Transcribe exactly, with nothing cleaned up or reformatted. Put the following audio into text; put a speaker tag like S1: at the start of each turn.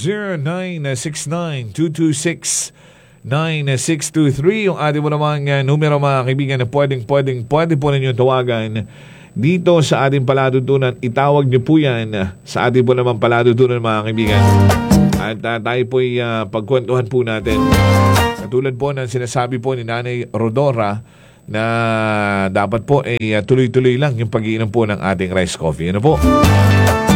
S1: zero nine six nine two two six nine six two three yung ating mo namang uh, numero mga kaibigan na pwedeng pwedeng pwede po ninyo tawagan dito sa ating palatuntunan. Itawag niyo po yan uh, sa ating po namang palatuntunan mga kaibigan. At uh, tayo po ay uh, pagkwentuhan po natin. Katulad po ng sinasabi po ni Nanay Rodora na dapat po ay uh, tuloy-tuloy lang yung pag-iinom po ng ating rice coffee. Ano po?